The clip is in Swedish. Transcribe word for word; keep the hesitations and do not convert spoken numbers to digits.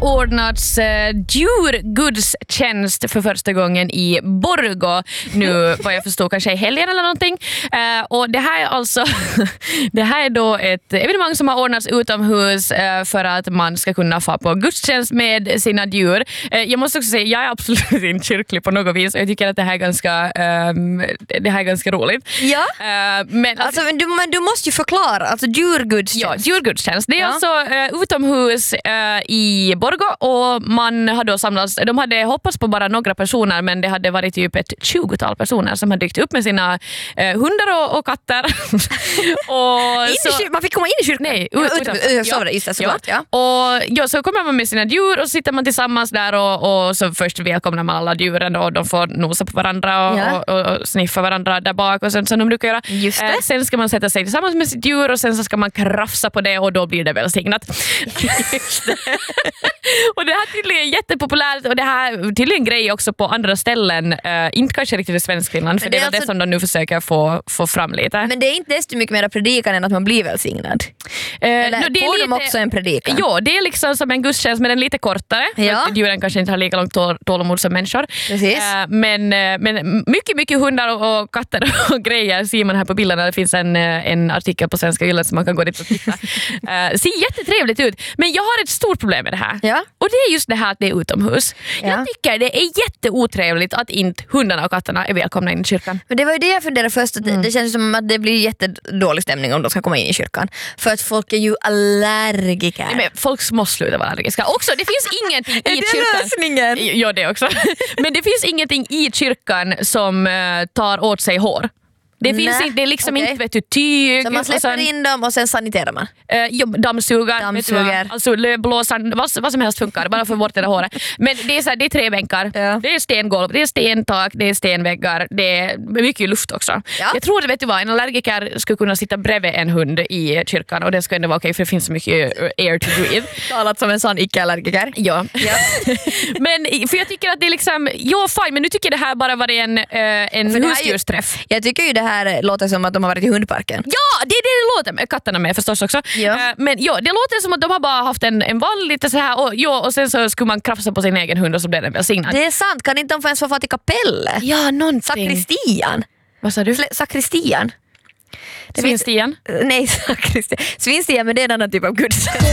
ordnats eh, djurgudstjänst för första gången i Borgå nu, vad jag förstår, kanske i helgen eller någonting. Eh, och det här är alltså det här är då ett evenemang som har ordnats utomhus eh, för att man ska kunna få på gudstjänst med sina djur. Eh, jag måste också säga, jag är absolut inte kyrklig på något vis och jag tycker att det här är ganska, eh, det här är ganska roligt. Ja, eh, men, alltså, men, du, men du måste ju förklara, alltså djurgudstjänst. Ja, djurgudstjänst. Det är ja. alltså eh, utomhus eh, i Borgå och man hade då samlats, de hade hoppats på bara några personer men det hade varit typ ett tjugotal personer som hade dykt upp med sina eh, hundar och, och katter. och in så, i, man fick komma in i kyrkan? Nej, ja, ut, ut, utanför. ut, så var det, just det, såklart. Ja. Ja. Och ja, så kommer man med sina djur och så sitter man tillsammans där och, och så först välkomnar man alla djuren och de får nosa på varandra och, Ja. och, och, och sniffa varandra där bak och sånt som de brukar göra. Just det. Eh, sen ska man sätta sig tillsammans med sitt djur och sen så ska man krafsa på det och då blir det välsignat. Och det här tydligen är jättepopulärt och det här är tydligen en grej också på andra ställen, uh, inte kanske riktigt i Svenskfinland för Men det det är är det alltså- som de nu försöker få, få fram lite. Men det är inte desto mycket mer predikan än att man blir välsignad. Eh, Eller no, det är får lite, de också en predikan? Ja, det är liksom som en gudstjänst men den är lite kortare. Ja. För att djuren kanske inte har lika långt tål- tålamod som människor. Precis. Eh, men, eh, men mycket, mycket hundar och, och katter och grejer ser man här på bilderna. Det finns en, eh, en artikel på Svenska Yllet som man kan gå dit och titta. Eh, ser jättetrevligt ut. Men jag har ett stort problem med det här. Ja. Och det är just det här att det är utomhus. Ja. Jag tycker det är jätteotrevligt att inte hundarna och katterna är välkomna in i kyrkan. Men det var ju det jag funderade först, att Mm. det känns som att det blir jättedålig stämning om de ska komma in i kyrkan. För att folk är ju allergiker. Men folk måste sluta vara allergiska. Också, det finns ingenting i är det kyrkan. lösningen? Ja, det också. Men det finns ingenting i kyrkan som uh, tar åt sig hår. Det, finns Nej, inte, det är liksom okej. inte vet du, tyg. Så man och släpper sen, in dem och sen saniterar man. Uh, ja, dammsugar, Dammsuger. vet du vad? Alltså lövblåsan, vad, vad som helst funkar, bara få bort det där håret. Men det är, så här, det är tre bänkar, Ja. det är stengolv, det är stentak, det är stenväggar, det är mycket luft också. Ja. Jag tror, vet du vad, en allergiker skulle kunna sitta bredvid en hund i kyrkan och det skulle ändå vara okej för det finns så mycket uh, air to breathe. Talat som en sån icke-allergiker. Ja. Ja. Men för jag tycker att det är liksom, ja fine, men nu tycker jag det här bara var en, uh, en För det här är ju- husdjursträff. Jag tycker ju det här låter som att de har varit i hundparken. Ja, det är det det låter med. Katterna med förstås också. Ja. Eh, Men ja, det låter som att de har bara haft en, en val lite så här och, ja, och sen så skulle man krafsa på sin egen hund och så blev den välsignad. Det är sant, kan inte de få ens få fatt i kapellet? Ja, någonting. Sakristian. Vad sa du? Fle- Sakristian. Det finns- Svinstian? Nej, sakristian. Svinstian, men det är en annan typ av gudstjänst.